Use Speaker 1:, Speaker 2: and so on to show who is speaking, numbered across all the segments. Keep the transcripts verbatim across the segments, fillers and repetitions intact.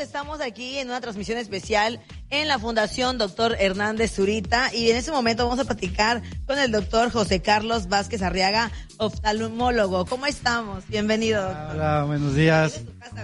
Speaker 1: estamos aquí en una transmisión especial en la Fundación Doctor Hernández Zurita y en este momento vamos a platicar con el doctor José Carlos Vázquez Arriaga, oftalmólogo. ¿Cómo estamos? Bienvenido, doctor.
Speaker 2: Hola, buenos días.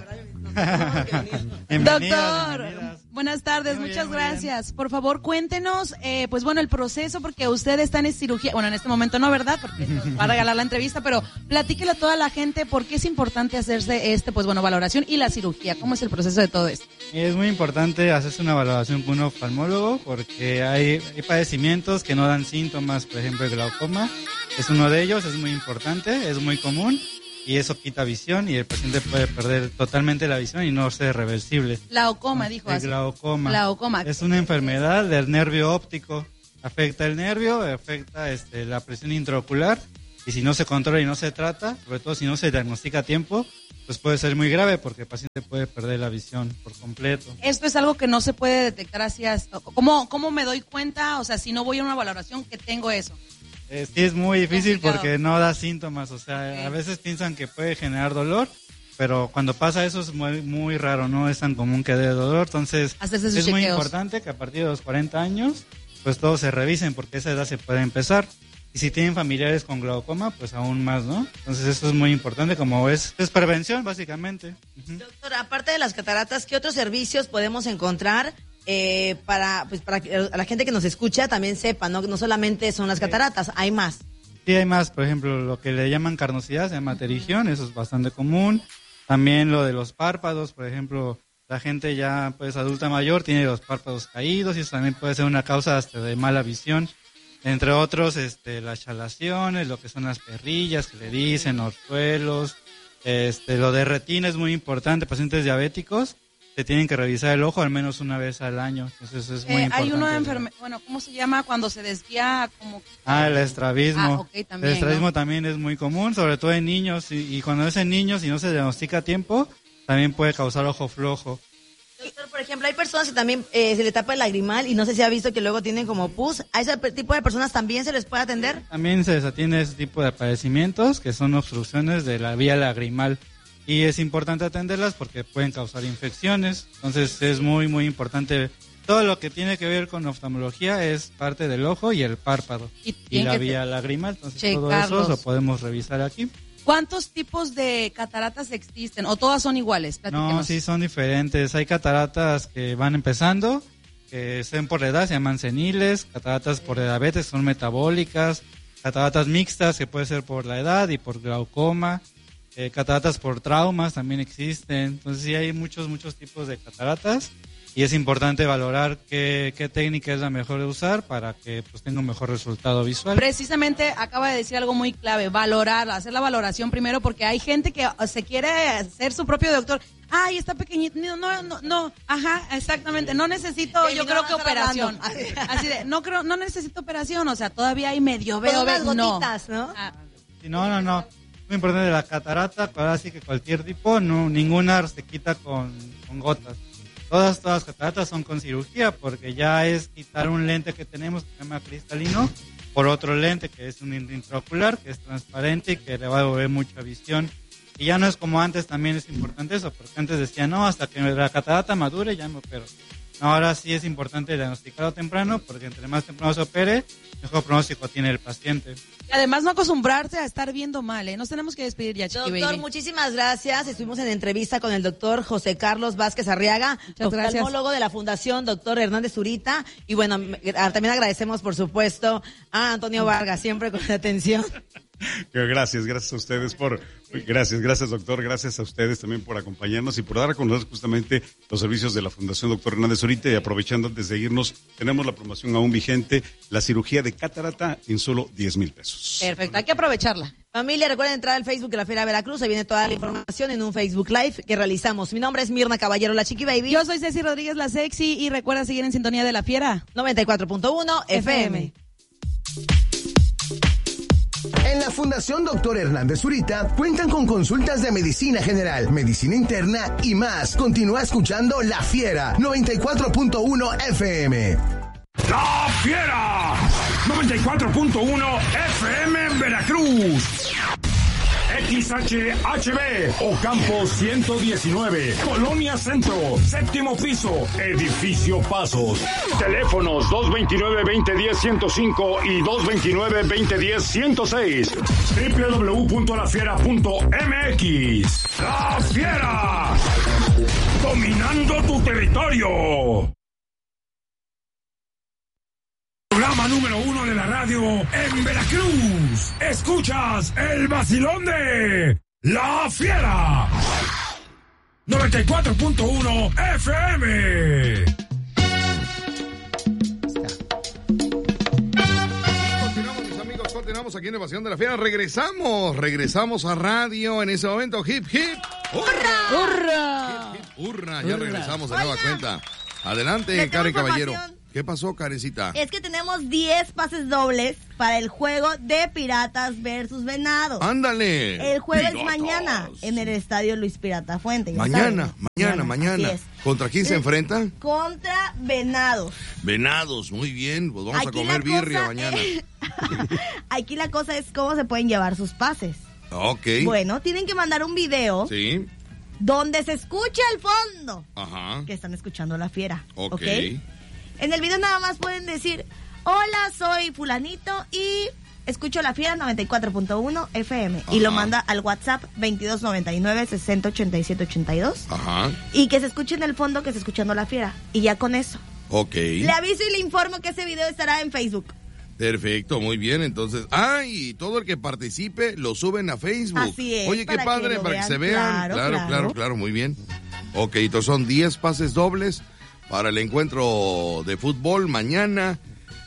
Speaker 3: Doctor, buenas tardes, muy muchas bien, gracias. Bien. Por favor, cuéntenos, eh, pues bueno, el proceso, porque usted está en cirugía, bueno, en este momento no, ¿verdad? Porque nos va a regalar la entrevista, pero platíquele a toda la gente por qué es importante hacerse este, pues bueno, valoración y la cirugía. ¿Cómo es el proceso de todo esto?
Speaker 2: Es muy importante hacerse una valoración con un oftalmólogo porque hay, hay padecimientos que no dan síntomas, por ejemplo, el glaucoma es uno de ellos, es muy importante, es muy común. Y eso quita visión y el paciente puede perder totalmente la visión y no ser reversible.
Speaker 3: Glaucoma, dijo
Speaker 2: el
Speaker 3: así.
Speaker 2: Glaucoma.
Speaker 3: Glaucoma.
Speaker 2: Es una enfermedad del nervio óptico. Afecta el nervio, afecta este, la presión intraocular y si no se controla y no se trata, sobre todo si no se diagnostica a tiempo, pues puede ser muy grave porque el paciente puede perder la visión por completo.
Speaker 3: Esto es algo que no se puede detectar así. ¿Cómo, cómo me doy cuenta? O sea, si no voy a una valoración, que tengo eso.
Speaker 2: Eh, sí, es muy difícil porque no da síntomas, o sea, okay. A veces piensan que puede generar dolor, pero cuando pasa eso es muy, muy raro, no es tan común que dé dolor, entonces es chequeos. Muy importante que a partir de los cuarenta años, pues todos se revisen porque a esa edad se puede empezar. Y si tienen familiares con glaucoma, pues aún más, ¿no? Entonces eso es muy importante, como es, es prevención básicamente. Uh-huh.
Speaker 1: Doctor, aparte de las cataratas, ¿qué otros servicios podemos encontrar? Eh, para pues para que la gente que nos escucha también sepa, ¿no? No solamente son las cataratas, hay más.
Speaker 2: Sí, hay más, por ejemplo, lo que le llaman carnosidad, se llama pterigión, eso es bastante común. También lo de los párpados, por ejemplo, la gente ya pues adulta mayor tiene los párpados caídos y eso también puede ser una causa hasta de mala visión. Entre otros, este, las chalaciones, lo que son las perrillas que le dicen, orzuelos, este, lo de retina es muy importante, pacientes diabéticos se tienen que revisar el ojo al menos una vez al año, entonces es muy
Speaker 3: eh,
Speaker 2: importante.
Speaker 3: Hay una enfermedad, bueno, ¿cómo se llama cuando se desvía? Como...
Speaker 2: Ah, el estrabismo.
Speaker 3: Ah, okay, también,
Speaker 2: el estrabismo
Speaker 3: ¿no?
Speaker 2: También es muy común, sobre todo en niños, y, y cuando es en niños y no se diagnostica a tiempo, también puede causar ojo flojo.
Speaker 1: Doctor, por ejemplo, hay personas que también eh, se le tapa el lagrimal y no sé si ha visto que luego tienen como pus. ¿A ese tipo de personas también se les puede atender?
Speaker 2: También se desatiende ese tipo de padecimientos que son obstrucciones de la vía lagrimal. Y es importante atenderlas porque pueden causar infecciones, entonces es muy muy importante. Todo lo que tiene que ver con oftalmología es parte del ojo y el párpado y, y la vía lagrimal, entonces checarlos. Todo eso lo podemos revisar aquí.
Speaker 3: ¿Cuántos tipos de cataratas existen o todas son iguales? Platíquenos.
Speaker 2: No, sí son diferentes. Hay cataratas que van empezando, que sean por la edad, se llaman seniles, cataratas por diabetes, son metabólicas, cataratas mixtas que puede ser por la edad y por glaucoma. Eh, cataratas por traumas también existen, entonces sí hay muchos, muchos tipos de cataratas y es importante valorar qué, qué técnica es la mejor de usar para que pues tenga un mejor resultado visual.
Speaker 3: Precisamente acaba de decir algo muy clave, valorar, hacer la valoración primero porque hay gente que se quiere hacer su propio doctor. Ay, está pequeñito, no, no, no, no, ajá, exactamente, no necesito, yo creo que operación, así de, no creo, no necesito operación, o sea, todavía hay medio veo,
Speaker 1: unas gotitas, ¿no? ¿no?
Speaker 3: Ah.
Speaker 2: No, no, no. Muy importante la catarata, ahora sí que cualquier tipo, no, ninguna se quita con, con gotas. Todas, todas las cataratas son con cirugía porque ya es quitar un lente que tenemos que se llama cristalino por otro lente que es un intraocular, que es transparente y que le va a devolver mucha visión. Y ya no es como antes, también es importante eso, porque antes decían, no, hasta que la catarata madure ya me opero. Ahora sí es importante diagnosticarlo temprano porque entre más temprano se opere, mejor pronóstico tiene el paciente.
Speaker 3: Y además no acostumbrarse a estar viendo mal, ¿eh? Nos tenemos que despedir ya, Chiqui
Speaker 1: Doctor,
Speaker 3: Baby.
Speaker 1: muchísimas gracias. Estuvimos en entrevista con el doctor José Carlos Vázquez Arriaga, oftalmólogo de la Fundación Doctor Hernández Zurita. Y bueno, también agradecemos, por supuesto, a Antonio Vargas, siempre con la atención.
Speaker 4: Gracias, gracias a ustedes por, gracias, gracias doctor, gracias a ustedes también por acompañarnos y por dar a conocer justamente los servicios de la Fundación Doctor Hernández Zurita. Y aprovechando antes de irnos, tenemos la promoción aún vigente, la cirugía de catarata en solo diez mil pesos.
Speaker 3: Perfecto, hay que aprovecharla.
Speaker 1: Familia, recuerden entrar al Facebook de la Feria Veracruz, ahí viene toda la información en un Facebook Live que realizamos. Mi nombre es Mirna Caballero, la Chiqui Baby.
Speaker 3: Yo soy Ceci Rodríguez, la Sexy, y recuerda seguir en sintonía de La Fiera.
Speaker 1: noventa y cuatro punto uno F M.
Speaker 5: En la Fundación Doctor Hernández Zurita cuentan con consultas de medicina general, medicina interna y más. Continúa escuchando La Fiera, noventa y cuatro punto uno F M.
Speaker 6: La Fiera, noventa y cuatro punto uno F M en Veracruz. X H H B, Ocampo ciento diecinueve, Colonia Centro, séptimo piso, Edificio Pasos. Teléfonos dos veintinueve, veinte diez, ciento cinco y dos veintinueve, veinte diez, ciento seis. doble u doble u doble u punto la fiera punto eme equis. ¡La Fiera! Dominando tu territorio. Programa número uno de la radio en Veracruz. Escuchas el vacilón de La Fiera. noventa y cuatro punto uno F M.
Speaker 7: Continuamos, mis amigos, continuamos aquí en el vacilón de La Fiera. Regresamos, regresamos a radio en ese momento. Hip, hip. ¡Hurra!
Speaker 3: ¡Hurra!
Speaker 7: Hip, hip, hurra. Ya regresamos de nueva cuenta. Adelante, Karen Caballero. ¿Qué pasó, Karencita?
Speaker 8: Es que tenemos diez pases dobles para el juego de Piratas versus Venados.
Speaker 7: ¡Ándale!
Speaker 8: El juego
Speaker 7: Piratas.
Speaker 8: es mañana en el estadio Luis Pirata Fuente.
Speaker 7: Mañana,
Speaker 8: saben.
Speaker 7: mañana, mañana.
Speaker 8: Así es.
Speaker 7: ¿Contra quién se enfrenta?
Speaker 8: Contra Venados.
Speaker 7: Venados, muy bien. Pues vamos
Speaker 8: Aquí
Speaker 7: a comer
Speaker 8: la cosa
Speaker 7: birria mañana.
Speaker 8: es- Aquí la cosa es cómo se pueden llevar sus pases.
Speaker 7: Ok.
Speaker 8: Bueno, tienen que mandar un video
Speaker 7: Sí.
Speaker 8: donde se escuche al fondo
Speaker 7: Ajá.
Speaker 8: que están escuchando La Fiera.
Speaker 7: Ok.
Speaker 8: ¿Ok? En el video nada más pueden decir, hola, soy fulanito y escucho La Fiera noventa y cuatro punto uno F M. Y lo
Speaker 7: Ajá.
Speaker 8: manda al WhatsApp veintidós noventa y nueve, sesenta ochenta y siete ochenta y dos.
Speaker 7: Ajá.
Speaker 8: Y que se escuche en el fondo que está escuchando La Fiera. Y ya con eso.
Speaker 7: Ok.
Speaker 8: Le aviso y le informo que ese video estará en Facebook.
Speaker 7: Perfecto, muy bien. Entonces, ah, y todo el que participe lo suben a Facebook.
Speaker 8: Así es,
Speaker 7: Oye, qué
Speaker 8: para que
Speaker 7: padre,
Speaker 8: lo
Speaker 7: para que
Speaker 8: vean.
Speaker 7: se vean.
Speaker 8: Claro,
Speaker 7: Claro, claro, claro,
Speaker 8: claro.
Speaker 7: muy bien. Ok, entonces son diez pases dobles para el encuentro de fútbol mañana,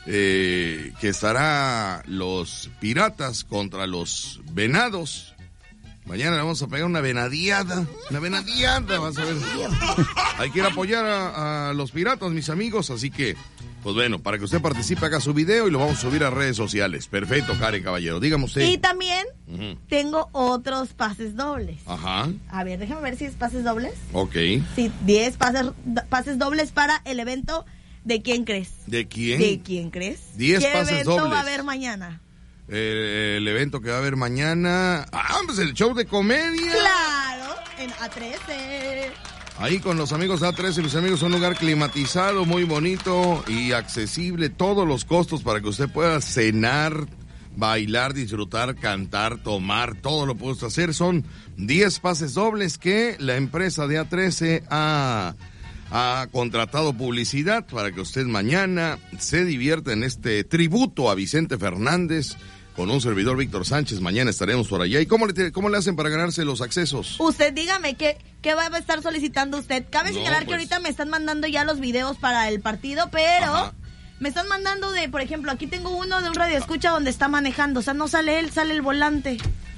Speaker 7: eh, que estará los Piratas contra los Venados. Mañana le vamos a pegar una venadiada, una venadiada, vas a ver. Hay que ir a apoyar a, a los Piratas, mis amigos, así que, pues bueno, para que usted participe, haga su video y lo vamos a subir a redes sociales. Perfecto, Karen Caballero, dígame usted.
Speaker 8: Y también
Speaker 7: Ujú.
Speaker 8: tengo otros pases dobles.
Speaker 7: Ajá,
Speaker 8: A ver, déjame ver si es pases dobles.
Speaker 7: ok.
Speaker 8: Sí, diez pases, pases dobles para el evento de ¿Quién crees?
Speaker 7: ¿De quién?
Speaker 8: ¿De quién crees?
Speaker 7: diez
Speaker 8: ¿Qué
Speaker 7: pases
Speaker 8: evento
Speaker 7: dobles.
Speaker 8: va a haber mañana?
Speaker 7: Eh, el evento que va a haber mañana. Ah, pues el show de comedia.
Speaker 8: Claro, en A trece.
Speaker 7: Ahí con los amigos de A trece, mis amigos, un lugar climatizado, muy bonito y accesible. Todos los costos para que usted pueda cenar, bailar, disfrutar, cantar, tomar, todo lo puede hacer. Son diez pases dobles que la empresa de A trece ha, ha contratado publicidad para que usted mañana se divierta en este tributo a Vicente Fernández. Con un servidor Víctor Sánchez, mañana estaremos por allá. ¿Y cómo le, cómo le hacen para ganarse los accesos?
Speaker 8: Usted dígame, ¿qué, ¿qué va a estar solicitando usted? Cabe
Speaker 7: No,
Speaker 8: señalar que
Speaker 7: pues.
Speaker 8: ahorita me están mandando ya los videos para el partido, pero
Speaker 7: Ajá.
Speaker 8: me están mandando de, por ejemplo, aquí tengo uno de un radio escucha donde está manejando. O sea, no sale él, sale el volante.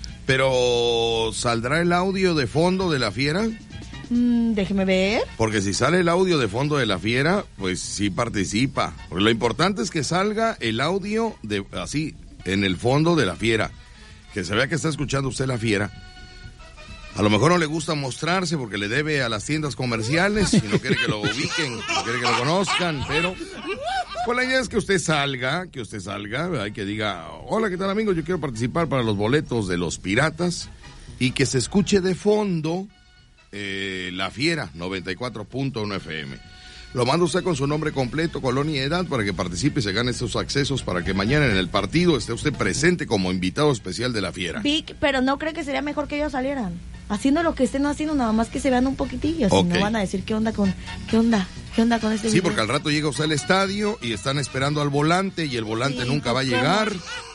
Speaker 7: Pero, ¿saldrá el audio de fondo de La Fiera?
Speaker 8: Mm, déjeme ver.
Speaker 7: Porque si sale el audio de fondo de La Fiera, pues sí participa. Porque lo importante es que salga el audio de así, en el fondo de La Fiera. Que se vea que está escuchando usted La Fiera. A lo mejor no le gusta mostrarse porque le debe a las tiendas comerciales y no quiere que lo ubiquen, no quiere que lo conozcan, pero pues la idea es que usted salga, que usted salga, hay que diga, hola, ¿qué tal amigos? Yo quiero participar para los boletos de los Piratas y que se escuche de fondo eh, La Fiera noventa y cuatro punto uno F M. Lo manda usted con su nombre completo, colonia y edad para que participe y se gane estos accesos para que mañana en el partido esté usted presente como invitado especial de La Fiera.
Speaker 8: Vic, pero no cree que sería mejor que ellos salieran. Haciendo lo que estén haciendo, nada más que se vean un poquitillo. Si
Speaker 7: Ok.
Speaker 8: no van a decir qué onda con, qué onda, qué onda con este
Speaker 7: Sí,
Speaker 8: video.
Speaker 7: porque al rato llega usted al estadio y están esperando al volante y el volante
Speaker 8: Sí,
Speaker 7: nunca va a
Speaker 8: ¿cómo?
Speaker 7: llegar.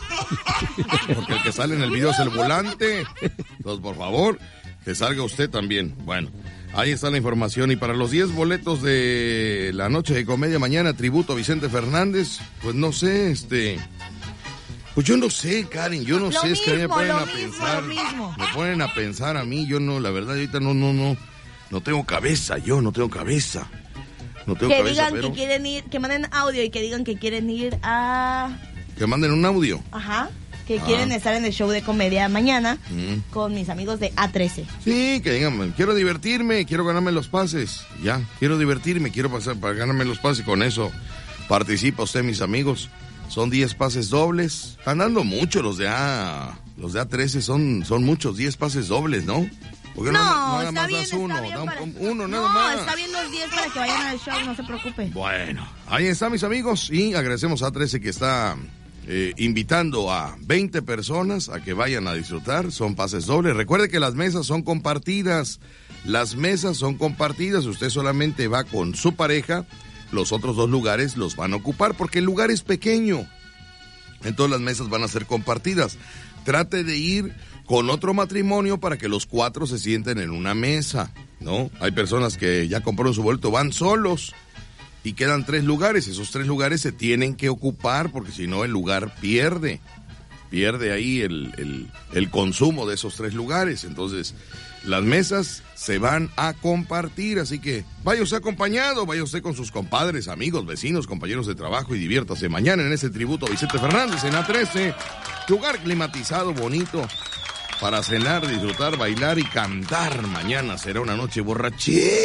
Speaker 7: Porque el que sale en el video es el volante. Entonces, por favor, que salga usted también. Bueno, ahí está la información. Y para los diez boletos de la noche de comedia mañana, tributo a Vicente Fernández, pues no sé, este... Pues yo no sé, Karen, yo no
Speaker 8: Lo
Speaker 7: sé, es que a mí me
Speaker 8: mismo,
Speaker 7: ponen
Speaker 8: lo
Speaker 7: a
Speaker 8: mismo,
Speaker 7: pensar,
Speaker 8: lo mismo.
Speaker 7: me ponen a pensar a mí, yo no, la verdad, ahorita no, no, no, no tengo cabeza, yo no tengo cabeza, no tengo
Speaker 8: Que
Speaker 7: cabeza,
Speaker 8: digan
Speaker 7: pero
Speaker 8: que quieren ir, que manden audio y que digan que quieren ir a...
Speaker 7: que manden un audio.
Speaker 8: Ajá. Que
Speaker 7: Ah.
Speaker 8: quieren estar en el show de comedia mañana
Speaker 7: Mm.
Speaker 8: con mis amigos de A trece.
Speaker 7: Sí, que digan, quiero divertirme, quiero ganarme los pases, ya, quiero divertirme, quiero pasar para ganarme los pases, con eso participa usted, mis amigos. Son diez pases dobles. Están dando mucho los de A. Los de A trece son, son muchos, diez pases dobles, ¿no? Porque
Speaker 8: no,
Speaker 7: no, nada
Speaker 8: está
Speaker 7: más
Speaker 8: bien,
Speaker 7: das
Speaker 8: está
Speaker 7: uno,
Speaker 8: bien
Speaker 7: da un-
Speaker 8: para-
Speaker 7: uno nada
Speaker 8: no,
Speaker 7: más.
Speaker 8: está bien los diez para que vayan al show, no se preocupe.
Speaker 7: Bueno, ahí está, mis amigos, y agradecemos a A trece que está eh, invitando a veinte personas a que vayan a disfrutar. Son pases dobles. Recuerde que las mesas son compartidas. Las mesas son compartidas. Usted solamente va con su pareja. Los otros dos lugares los van a ocupar porque el lugar es pequeño. Entonces las mesas van a ser compartidas. Trate de ir con otro matrimonio para que los cuatro se sienten en una mesa, ¿no? Hay personas que ya compraron su boleto, van solos y quedan tres lugares. Esos tres lugares se tienen que ocupar porque si no el lugar pierde. Pierde ahí el, el, el consumo de esos tres lugares. Entonces, las mesas se van a compartir, así que vaya usted acompañado, vaya usted con sus compadres, amigos, vecinos, compañeros de trabajo y diviértase mañana en ese tributo a Vicente Fernández en A trece. Lugar climatizado, bonito, para cenar, disfrutar, bailar y cantar. Mañana será una noche borrachera.